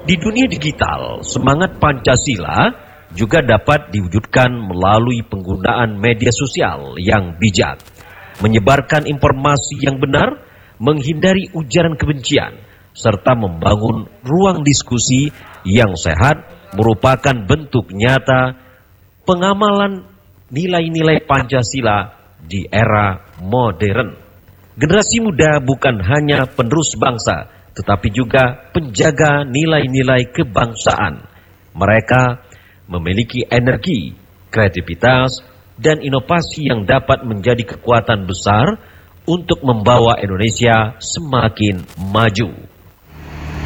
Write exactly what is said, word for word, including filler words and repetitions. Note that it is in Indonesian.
Di dunia digital, semangat Pancasila juga dapat diwujudkan melalui penggunaan media sosial yang bijak, menyebarkan informasi yang benar, menghindari ujaran kebencian, serta membangun ruang diskusi yang sehat merupakan bentuk nyata pengamalan nilai-nilai Pancasila di era modern. Generasi muda bukan hanya penerus bangsa, tetapi juga penjaga nilai-nilai kebangsaan. Mereka memiliki energi, kreativitas, dan inovasi yang dapat menjadi kekuatan besar untuk membawa Indonesia semakin maju.